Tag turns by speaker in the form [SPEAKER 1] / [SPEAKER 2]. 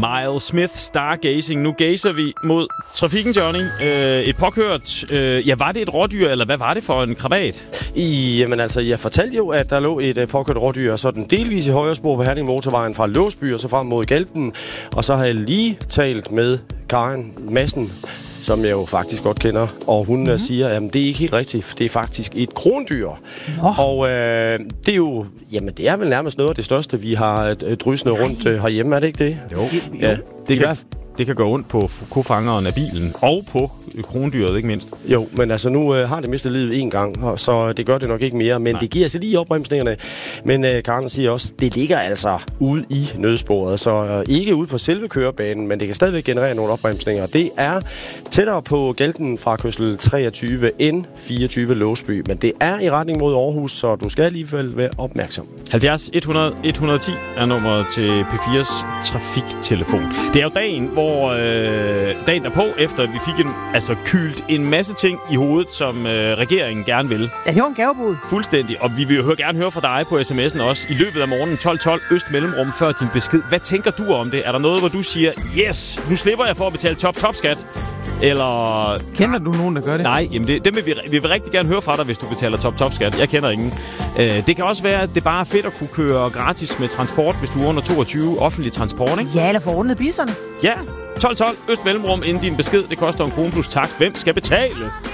[SPEAKER 1] Miles Smith, Stargazing. Nu gazer vi mod trafikken, Johnny. Et påkørt... var det et rådyr, eller hvad var det for en krabat?
[SPEAKER 2] Jamen altså, jeg fortalte jo, at der lå et påkørt rådyr, sådan delvis i højre spor på Herning Motorvejen fra Låsby og så frem mod Galten. Og så har jeg lige talt med Karen Madsen, som jeg jo faktisk godt kender, og hun siger, at det er ikke helt rigtigt, det er faktisk et krondyr. Og det er jo, jamen det er vel nærmest noget af det største, vi har drysende rundt herhjemme, er det ikke det?
[SPEAKER 1] Jo. Ja, det kan gå rundt på kofangeren af bilen, og på krondyret, ikke mindst.
[SPEAKER 2] Jo, men altså nu har det mistet livet en gang, så det gør det nok ikke mere, men det giver altså lige opbremsningerne. Men Karen siger også, det ligger altså ude i nødsporet, så ikke ude på selve kørebanen, men det kan stadigvæk generere nogle opbremsninger. Det er tættere på Galten fra kørsel 23 N24 Låsby, men det er i retning mod Aarhus, så du skal alligevel være opmærksom.
[SPEAKER 1] 70 100 110 er nummeret til P4's trafiktelefon. Det er jo dagen, hvor dagen derpå, efter at vi fik kylt en masse ting i hovedet, som regeringen gerne vil.
[SPEAKER 3] Ja, det var en gavebud.
[SPEAKER 1] Fuldstændig. Og vi vil jo gerne høre fra dig på sms'en også i løbet af morgenen 12:12 øst mellemrum før din besked. Hvad tænker du om det? Er der noget, hvor du siger, yes, nu slipper jeg for at betale topskat? Eller...
[SPEAKER 3] Kender du nogen, der gør det?
[SPEAKER 1] Nej, jamen vi vil rigtig gerne høre fra dig, hvis du betaler topskat. Jeg kender ingen. Det kan også være, at det bare er fedt at kunne køre gratis med transport, hvis du er under 22 offentlig transport, ikke?
[SPEAKER 3] Ja, eller få ordnet bisserne.
[SPEAKER 1] Ja, 12:12 øst mellemrum inden din besked. Det koster 1 krone plus tak. Hvem skal betale?